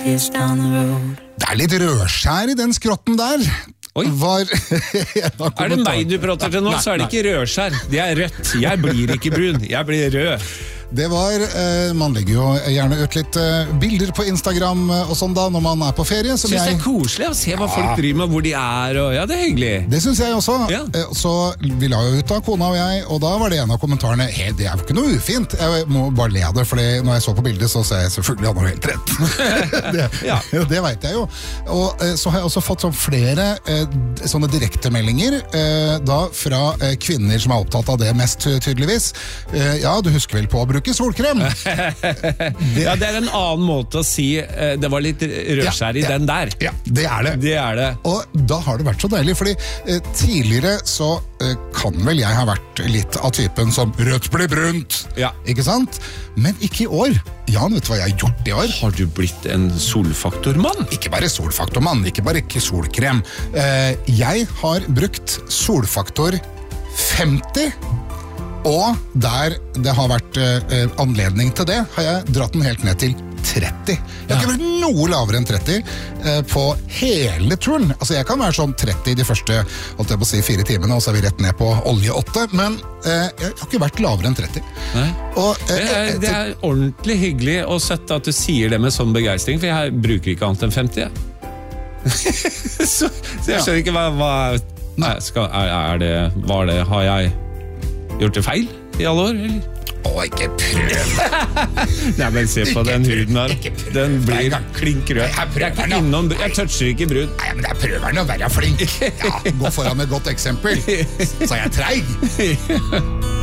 years down the road. Det litt rødskjær I den skrotten der. Oi. Det meg du prater til nå, så det ikke rødskjær. Det rødt. Jeg blir ikke brun, jeg blir rød. Det var, man legger jo gjerne ut litt bilder på Instagram og sånn da, når man på ferie. Synes det koselig å se hva folk driver med, hvor de og ja, det hyggelig. Det synes jeg også. Ja. Så vi la jo ut da, kona og jeg, og da var det en av kommentarene, hei, det jo ikke noe ufint. Jeg må bare le av det, for når jeg så på bildet, så ser jeg selvfølgelig han har helt rett. Det vet jeg jo. Og så har jeg også fått sånn flere sånne direktemeldinger da fra kvinner som opptatt av det mest tydeligvis. Ja, du husker vel på å bruke solkrem. Ja, det en annen måte å si det var litt rødskjær I den der. Ja, det det. Det det. Og da har det vært så deilig, fordi tidligere så kan vel jeg ha vært litt av typen som rødt blir brunt, ikke sant? Men ikke I år. Jan, vet du hva jeg har gjort I år? Har du blitt en solfaktormann? Ikke bare solfaktormann, ikke bare solkrem. Jeg har brukt solfaktor 50, og der det har vært anledning til det, har jeg dratt den helt ned til 30. Jeg har ikke vært noe lavere enn 30 på hele turen. Altså jeg kan være sånn 30 de første, holdt jeg på å si, 4 timene, og så vi rett ned på olje 8, men jeg har ikke vært lavere enn 30. Nei. Og, det ordentlig hyggelig og søtt at du sier det med sånn begeistring, for jeg bruker ikke annet enn 50. så jeg skjønner ikke har jeg gjort det feil I alle år, eller? Ikke prøv. Nei, men se på den huden her. Den blir klink rød. Jeg toucher ikke brud. Nei, men jeg prøver den å være flink. Ja, gå foran med et godt eksempel. Så jeg treig.